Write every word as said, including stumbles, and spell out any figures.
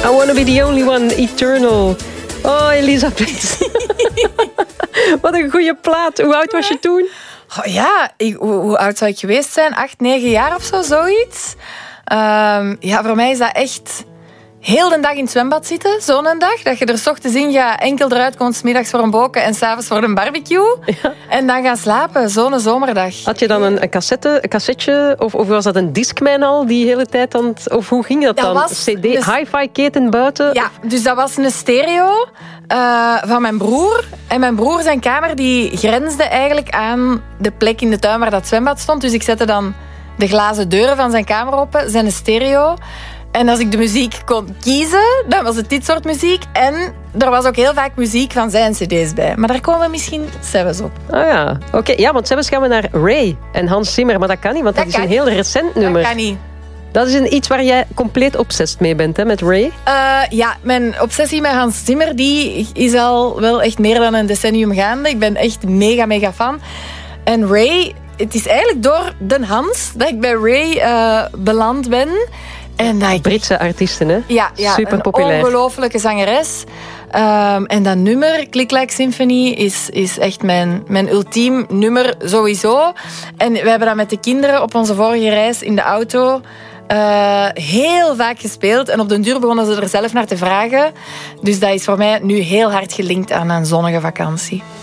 I wanna be the only one, Eternal. Oh, Elisabeth. Wat een goede plaat. Hoe oud was je toen? Oh, ja, ik, hoe, hoe oud zou ik geweest zijn? Acht, negen jaar of zo, zoiets. Um, ja, voor mij is dat echt heel de dag in het zwembad zitten, zo'n dag. Dat je er 's ochtends in gaat, enkel eruit komt, 's middags voor een boken en 's avonds voor een barbecue. Ja. En dan gaan slapen, zo'n zomerdag. Had je dan een, een, cassette, een cassetje, of, of was dat een Discman al die hele tijd? Dan, of hoe ging dat, dat dan? Was C D, dus, hi-fi keten buiten? Ja, dus dat was een stereo uh, van mijn broer. En mijn broer, zijn kamer, die grensde eigenlijk aan de plek in de tuin waar dat zwembad stond. Dus ik zette dan de glazen deuren van zijn kamer open, zijn stereo. En als ik de muziek kon kiezen, dan was het dit soort muziek. En er was ook heel vaak muziek van zijn cd's bij. Maar daar komen we misschien zelfs op. Ah ja, oké. Okay. Ja, want zelfs gaan we naar Ray en Hans Zimmer. Maar dat kan niet, want dat, dat is een heel recent nummer. Dat kan niet. Dat is een, iets waar jij compleet obsessed mee bent, hè, met Ray? Uh, ja, mijn obsessie met Hans Zimmer die is al wel echt meer dan een decennium gaande. Ik ben echt mega, mega fan. En Ray, het is eigenlijk door de Hans dat ik bij Ray uh, beland ben. En dat ik... Britse artiesten, hè? Ja, ja, super een populair. Ongelooflijke zangeres. Um, en dat nummer, Click Like Symphony, is, is echt mijn, mijn ultiem nummer sowieso. En we hebben dat met de kinderen op onze vorige reis in de auto uh, heel vaak gespeeld. En op den duur begonnen ze er zelf naar te vragen. Dus dat is voor mij nu heel hard gelinkt aan een zonnige vakantie.